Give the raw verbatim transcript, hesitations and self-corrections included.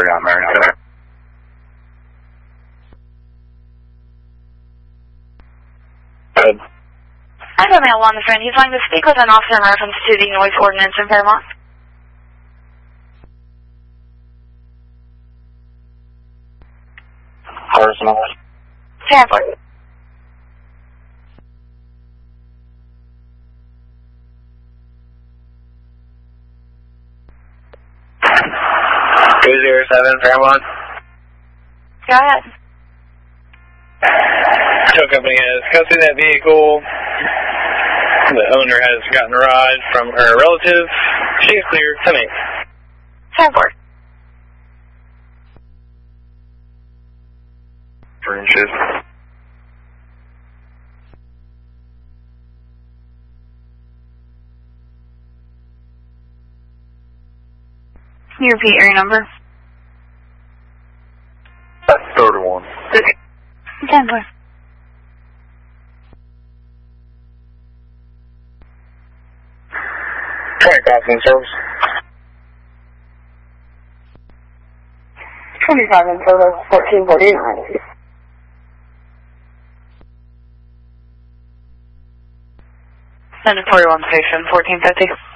thirty-nine, Marion. Good. I have a male on the phone. He's wanting to speak with an officer in reference to the noise ordinance in Fairmont. Personal. Transport. two zero seven, Fairmont. Go ahead. Tow company has custody of that vehicle. The owner has gotten a ride from her relative. She is clear to me. Transport. Three inches. Can you repeat your number? That's thirty-one. Transport. twenty thousand service. twenty-five in total, fourteen forty-nine. Send a forty-one station, fourteen fifty.